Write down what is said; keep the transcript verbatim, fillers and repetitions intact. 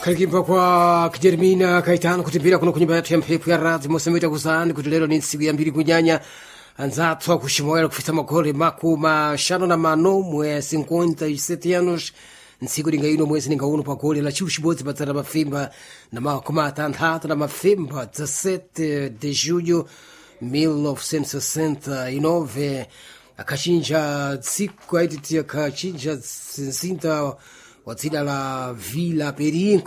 Kalikimba kwa Kijerumina kaitano kutimbira kuno kunyumba yatu ya mphepo ya radhi Mosamita kuzani kuti lero ni ntsiku ya mbiri kunyanya anzathu akushimoera kufisa magole makumi shano na mano mwe cinquenta e sete anos ntsiku linga ino mwezi ninga uno pa gole la chiuxibodzi patsana mafimba na makumi atanthatu na mafimba dezessete de julho mil novecentos e sessenta e nove akachinja tsiku aititi akachinja mzinda wa dzina la Vila Perim